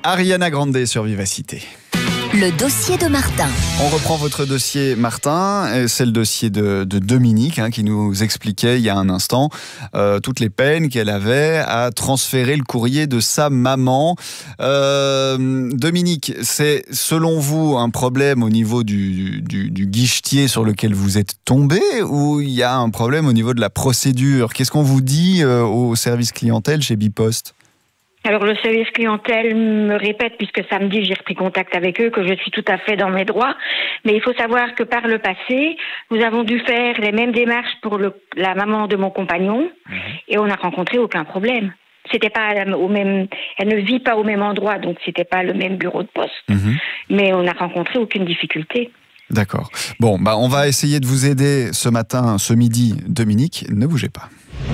Ariana Grande sur Vivacité. Le dossier de Martin. On reprend votre dossier, Martin. C'est le dossier de Dominique qui nous expliquait il y a un instant toutes les peines qu'elle avait à transférer le courrier de sa maman. Dominique, c'est selon vous un problème au niveau du guichetier sur lequel vous êtes tombé, ou il y a un problème au niveau de la procédure? Qu'est-ce qu'on vous dit au service clientèle chez Bipost? Alors le service clientèle me répète, puisque samedi j'ai repris contact avec eux, que je suis tout à fait dans mes droits. Mais il faut savoir que par le passé, nous avons dû faire les mêmes démarches pour la maman de mon compagnon, et on n'a rencontré aucun problème. C'était pas au même, elle ne vit pas au même endroit, donc c'était pas le même bureau de poste. Mais on n'a rencontré aucune difficulté. D'accord. Bon, on va essayer de vous aider ce midi, Dominique. Ne bougez pas.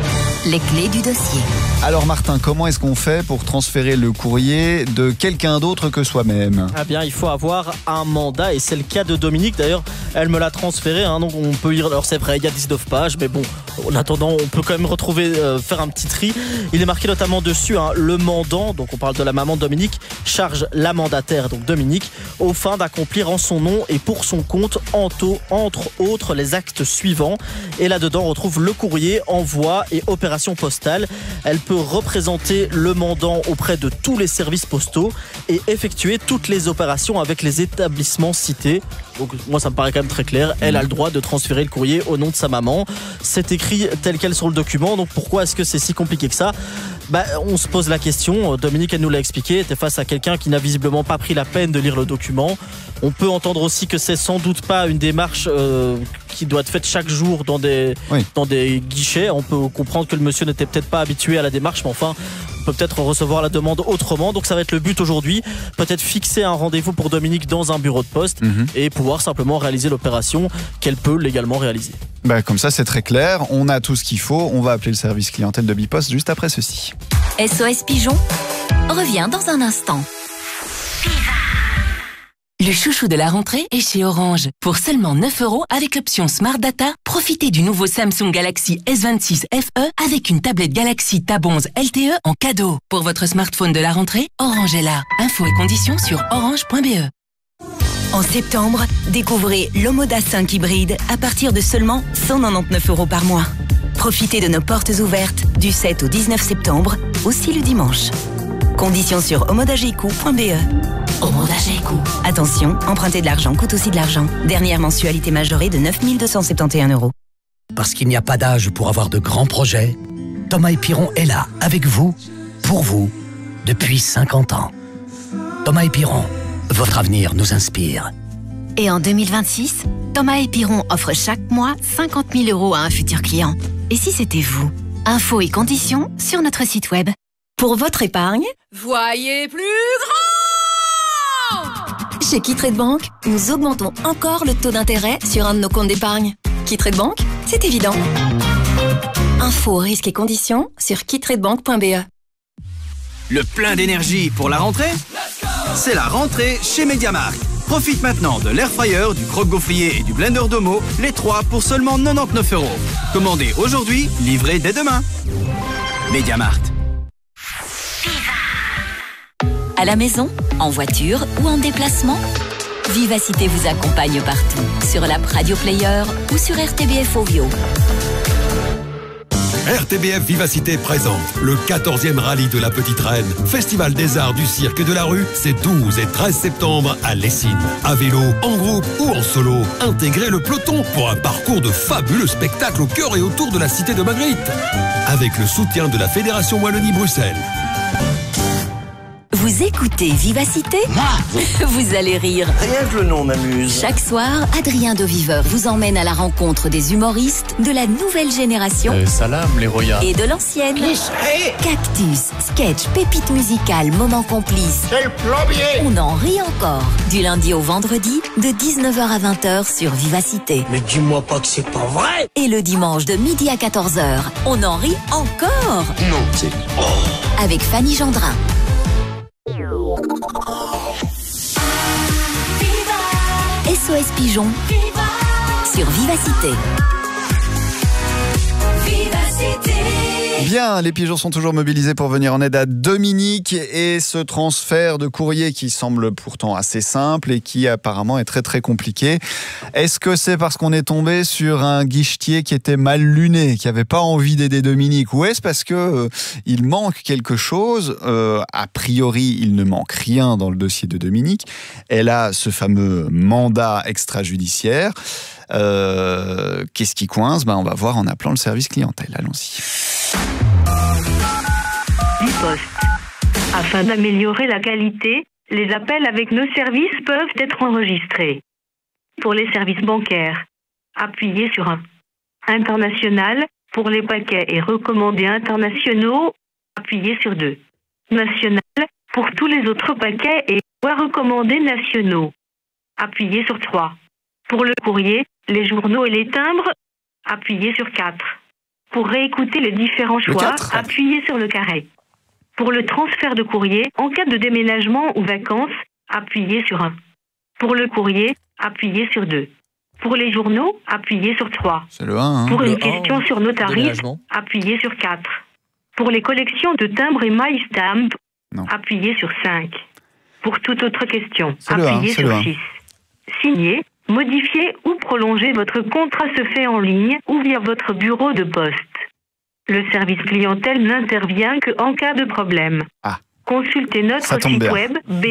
Les clés du dossier. Alors Martin, comment est-ce qu'on fait pour transférer le courrier de quelqu'un d'autre que soi-même? Eh bien, il faut avoir un mandat, et c'est le cas de Dominique. D'ailleurs, elle me l'a transféré, donc on peut lire. Alors c'est vrai, il y a 19 pages, mais bon, en attendant, on peut quand même retrouver, faire un petit tri. Il est marqué notamment dessus, le mandant, donc on parle de la maman de Dominique, charge la mandataire, donc Dominique, aux fins d'accomplir en son nom et pour son compte, entre autres, les actes suivants. Et là-dedans, on retrouve le courrier, envoi et opération postale. Elle peut représenter le mandant auprès de tous les services postaux et effectuer toutes les opérations avec les établissements cités. Donc moi ça me paraît quand même très clair, elle a le droit de transférer le courrier au nom de sa maman. C'est écrit tel quel sur le document, donc pourquoi est-ce que c'est si compliqué que ça? On se pose la question, Dominique elle nous l'a expliqué, était face à quelqu'un qui n'a visiblement pas pris la peine de lire le document. On peut entendre aussi que c'est sans doute pas une démarche qui doit être faite chaque jour dans des guichets. On peut comprendre que le monsieur n'était peut-être pas habitué à la démarche, mais enfin on peut peut-être recevoir la demande autrement. Donc ça va être le but aujourd'hui, peut-être fixer un rendez-vous pour Dominique dans un bureau de poste et pouvoir simplement réaliser l'opération qu'elle peut légalement réaliser. Comme ça c'est très clair, on a tout ce qu'il faut. On va appeler le service clientèle de Bipost juste après ceci. SOS Pigeon revient dans un instant. Le chouchou de la rentrée est chez Orange. Pour seulement 9 € avec l'option Smart Data, profitez du nouveau Samsung Galaxy S26 FE avec une tablette Galaxy Tab 11 LTE en cadeau. Pour votre smartphone de la rentrée, Orange est là. Infos et conditions sur orange.be. En septembre, découvrez l'Omoda 5 hybride à partir de seulement 199 € par mois. Profitez de nos portes ouvertes du 7 au 19 septembre, aussi le dimanche. Conditions sur omodageco.be. Omodageco. Attention, emprunter de l'argent coûte aussi de l'argent. Dernière mensualité majorée de 9 271 €. Parce qu'il n'y a pas d'âge pour avoir de grands projets, Thomas & Piron est là, avec vous, pour vous, depuis 50 ans. Thomas & Piron, votre avenir nous inspire. Et en 2026, Thomas & Piron offre chaque mois 50 000 € à un futur client. Et si c'était vous? Infos et conditions sur notre site web. Pour votre épargne, voyez plus grand! Chez Kittrade Bank, nous augmentons encore le taux d'intérêt sur un de nos comptes d'épargne. Kittrade Bank, c'est évident. Infos, risques et conditions sur kittradebank.be. Le plein d'énergie pour la rentrée? C'est la rentrée chez MediaMarkt. Profite maintenant de l'air fryer, du croque-gaufrier et du blender Domo, les 3 pour seulement 99 €. Commandez aujourd'hui, livrez dès demain. MediaMarkt. À la maison, en voiture ou en déplacement, Vivacité vous accompagne partout, sur l'app Radio Player ou sur RTBF Ovio. RTBF Vivacité présente le 14e rallye de la Petite Reine. Festival des arts, du cirque et de la rue, c'est 12 et 13 septembre à Lessines. À vélo, en groupe ou en solo, intégrez le peloton pour un parcours de fabuleux spectacles au cœur et autour de la cité de Magritte. Avec le soutien de la Fédération Wallonie-Bruxelles. Vous écoutez Vivacité? Vous allez rire. Rien que le nom m'amuse. Chaque soir, Adrien Deviveur vous emmène à la rencontre des humoristes de la nouvelle génération Salam les royas et de l'ancienne. Cactus, sketch, pépites musicales, moments complices. C'est le plombier. On en rit encore. Du lundi au vendredi, de 19h à 20h sur Vivacité. Mais dis-moi pas que c'est pas vrai. Et le dimanche de midi à 14h, on en rit encore. Non, c'est... Avec Fanny Gendrin. SOS Pigeon sur Vivacité. Vivacité. Bien, les pigeons sont toujours mobilisés pour venir en aide à Dominique et ce transfert de courrier qui semble pourtant assez simple et qui apparemment est très très compliqué. Est-ce que c'est parce qu'on est tombé sur un guichetier qui était mal luné, qui n'avait pas envie d'aider Dominique, ou est-ce parce que il manque quelque chose? A priori, il ne manque rien dans le dossier de Dominique. Elle a ce fameux mandat extrajudiciaire. Qu'est-ce qui coince? On va voir en appelant le service clientèle. Allons-y. Bipost. Afin d'améliorer la qualité, les appels avec nos services peuvent être enregistrés. Pour les services bancaires, appuyez sur 1. International, pour les paquets et recommandés internationaux, appuyez sur 2. National, pour tous les autres paquets et recommandés nationaux, appuyez sur 3. Pour le courrier, les journaux et les timbres, appuyez sur 4. Pour réécouter les différents choix, appuyez sur le carré. Pour le transfert de courrier, en cas de déménagement ou vacances, appuyez sur 1. Pour le courrier, appuyez sur 2. Pour les journaux, appuyez sur 3. C'est le 1. Pour une question sur nos tarifs, appuyez sur 4. Pour les collections de timbres et MyStamp, appuyez sur 5. Pour toute autre question, appuyez sur 6. Signer, modifier ou prolonger votre contrat se fait en ligne ou via votre bureau de poste. Le service clientèle n'intervient qu'en cas de problème. Consultez notre site web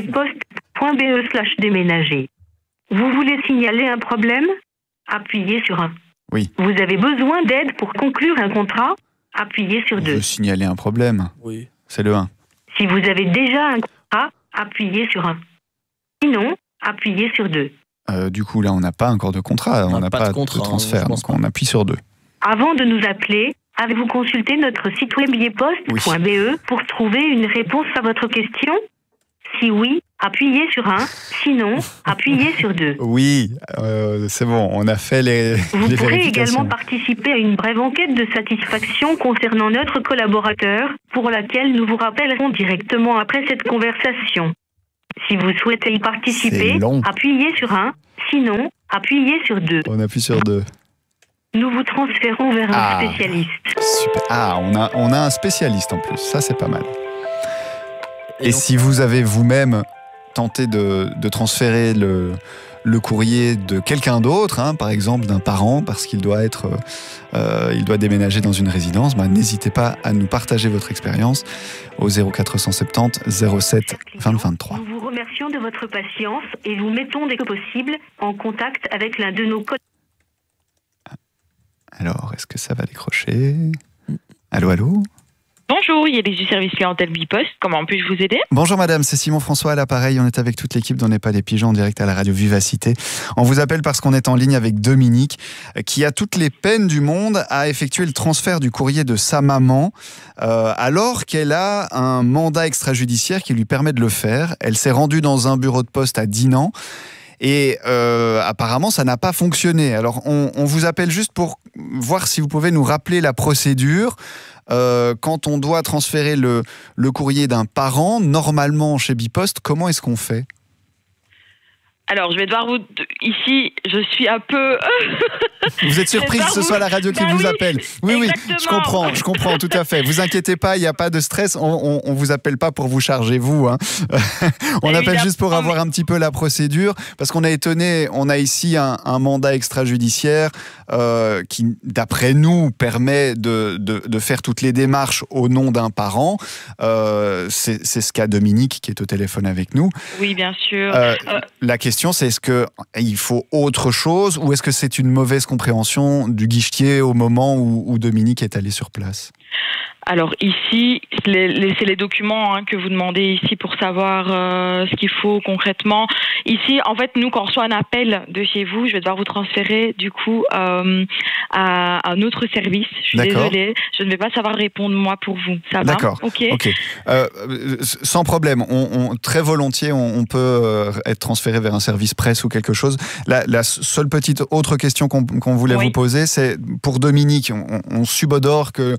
bpost.be/déménager. Vous voulez signaler un problème? Appuyez sur 1. Oui. Vous avez besoin d'aide pour conclure un contrat? Appuyez sur 2. On veut signaler un problème? Oui. C'est le 1. Si vous avez déjà un contrat, appuyez sur 1. Sinon, appuyez sur 2. Du coup, là, on n'a pas encore de contrat, on n'a pas de transfert, donc on appuie sur 2. Avant de nous appeler, avez-vous consulté notre site web bipost.be pour trouver une réponse à votre question? Si oui, appuyez sur 1. Sinon, appuyez sur 2. Oui, c'est bon, on a fait les Vous pourrez vérifications. également participer à une brève enquête de satisfaction concernant notre collaborateur, pour laquelle nous vous rappellerons directement après cette conversation. Si vous souhaitez y participer, appuyez sur 1. Sinon, appuyez sur 2. On appuie sur 2. Nous vous transférons vers un spécialiste. Super. On a un spécialiste en plus. Ça, c'est pas mal. Et si vous avez vous-même tenté de transférer le courrier de quelqu'un d'autre, par exemple d'un parent, parce qu'il doit il doit déménager dans une résidence, n'hésitez pas à nous partager votre expérience au 0470 07 20 23. Nous vous remercions de votre patience et vous mettons dès que possible en contact avec l'un de nos collègues. Alors, est-ce que ça va décrocher? Allô, allô? Bonjour, il y a du service clientèle Bipost. Comment puis-je vous aider? Bonjour madame, c'est Simon François à l'appareil. On est avec toute l'équipe d'On n'est pas des pigeons en direct à la radio Vivacité. On vous appelle parce qu'on est en ligne avec Dominique, qui a toutes les peines du monde à effectuer le transfert du courrier de sa maman, alors qu'elle a un mandat extrajudiciaire qui lui permet de le faire. Elle s'est rendue dans un bureau de poste à Dinan. Et apparemment, ça n'a pas fonctionné. Alors, on vous appelle juste pour voir si vous pouvez nous rappeler la procédure. Quand on doit transférer le courrier d'un parent, normalement chez Bipost, comment est-ce qu'on fait? Alors, je vais devoir vous... Ici, je suis un peu... Vous êtes surpris que ce soit la radio qui vous appelle? Oui, je comprends, tout à fait. Vous inquiétez pas, il n'y a pas de stress. On vous appelle pas pour vous charger, vous. On appelle juste pour avoir un petit peu la procédure, parce qu'on est étonné. On a ici un mandat extrajudiciaire qui, d'après nous, permet de faire toutes les démarches au nom d'un parent. C'est ce qu'a Dominique, qui est au téléphone avec nous. Oui, bien sûr. La question, c'est est-ce qu'il faut autre chose ou est-ce que c'est une mauvaise compréhension du guichetier au moment où Dominique est allé sur place? Alors ici, c'est les documents que vous demandez ici pour savoir ce qu'il faut concrètement. Ici, en fait, nous, quand on reçoit un appel de chez vous, je vais devoir vous transférer du coup à un autre service. Je suis désolée, je ne vais pas savoir répondre moi pour vous. Ça va? D'accord. Ok. Sans problème. Très volontiers, on peut être transféré vers un service presse ou quelque chose. La seule petite autre question qu'on voulait vous poser, c'est pour Dominique. On subodore que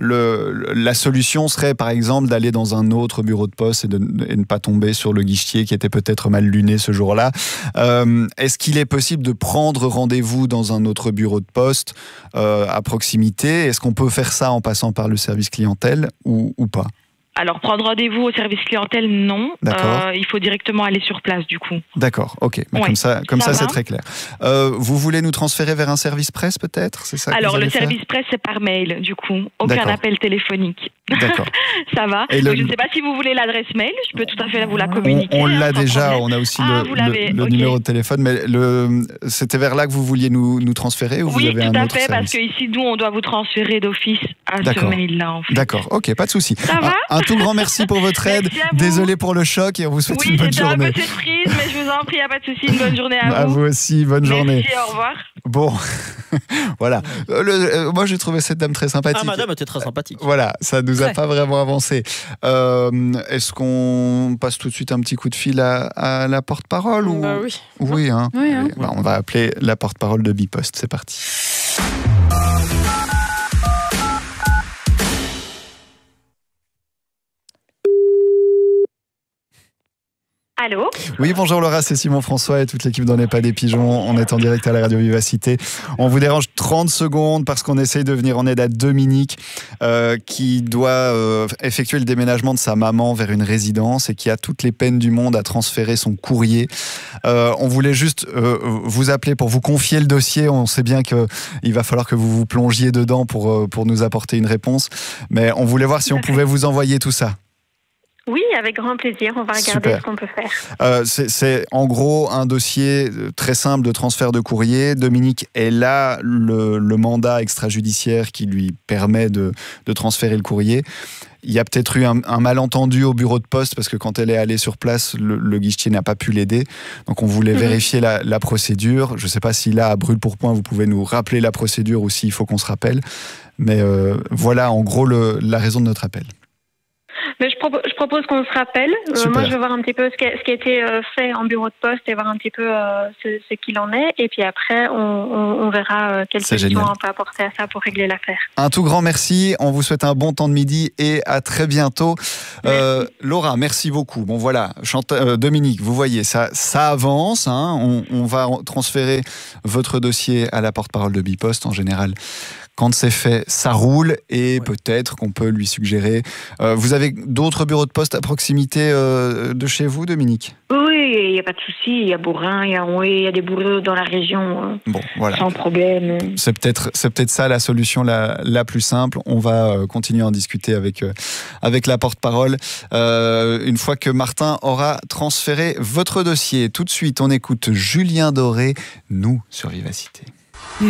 la solution serait par exemple d'aller dans un autre bureau de poste et de ne pas tomber sur le guichetier qui était peut-être mal luné ce jour-là. Est-ce qu'il est possible de prendre rendez-vous dans un autre bureau de poste à proximité? Est-ce qu'on peut faire ça en passant par le service clientèle ou pas? Alors, prendre rendez-vous au service clientèle, non. Il faut directement aller sur place, du coup. D'accord, ok. Bah, comme ça c'est très clair. Vous voulez nous transférer vers un service presse, peut-être? C'est ça? Alors, le service presse, c'est par mail, du coup. Aucun appel téléphonique. D'accord. Ça va. Donc, je ne sais pas si vous voulez l'adresse mail. Je peux tout à fait vous la communiquer. On l'a déjà. On a aussi le numéro de téléphone. Mais c'était vers là que vous vouliez nous transférer, ou vous avez un autre service? Oui, tout à fait, parce qu'ici, nous, on doit vous transférer d'office à ce mail-là, en fait. D'accord, ok, pas de souci. Ça va? Un tout grand merci pour votre aide. Désolé pour le choc et on vous souhaite une bonne journée. Oui, c'était un peu surprise, mais je vous en prie, il n'y a pas de souci. Une bonne journée à vous. À vous aussi, bonne journée. Merci, au revoir. Bon, voilà. Moi, j'ai trouvé cette dame très sympathique. Ah, madame était très sympathique. Voilà, ça nous a pas vraiment avancé. Est-ce qu'on passe tout de suite un petit coup de fil à la porte-parole ou... Oui. Oui, hein. Oui, hein. On va appeler la porte-parole de Bipost. C'est parti. Allô? Oui, bonjour Laura, c'est Simon François et toute l'équipe d'On n'est pas des pigeons. On est en direct à la radio Vivacité. On vous dérange 30 secondes parce qu'on essaye de venir en aide à Dominique qui doit effectuer le déménagement de sa maman vers une résidence et qui a toutes les peines du monde à transférer son courrier. On voulait juste vous appeler pour vous confier le dossier. On sait bien qu'il va falloir que vous vous plongiez dedans pour nous apporter une réponse. Mais on voulait voir si on pouvait vous envoyer tout ça. Oui, avec grand plaisir. On va regarder Super. ce qu'on peut faire. C'est en gros un dossier très simple de transfert de courrier. Dominique est là, le mandat extrajudiciaire qui lui permet de transférer le courrier. Il y a peut-être eu un malentendu au bureau de poste parce que quand elle est allée sur place, le guichetier n'a pas pu l'aider. Donc on voulait vérifier la procédure. Je ne sais pas si là, à brûle pour point, vous pouvez nous rappeler la procédure ou s'il faut qu'on se rappelle. Mais voilà en gros la raison de notre appel. Mais je propose qu'on se rappelle. Moi, je veux voir un petit peu ce qui a été fait en bureau de poste et voir un petit peu ce qu'il en est. Et puis après, on verra quelles solutions on peut apporter à ça pour régler l'affaire. Un tout grand merci. On vous souhaite un bon temps de midi et à très bientôt. Laura, merci beaucoup. Bon voilà, Dominique, vous voyez, ça avance. Hein. On va transférer votre dossier à la porte-parole de Bipost en général. Quand c'est fait, ça roule et peut-être qu'on peut lui suggérer. Vous avez d'autres bureaux de poste à proximité de chez vous, Dominique? Oui, il n'y a pas de souci. Il y a Bourrin, il y a des bureaux dans la région. Bon, voilà. Sans problème. C'est peut-être ça la solution la plus simple. On va continuer à en discuter avec la porte-parole une fois que Martin aura transféré votre dossier. Tout de suite, on écoute Julien Doré, Nous sur Vivacité.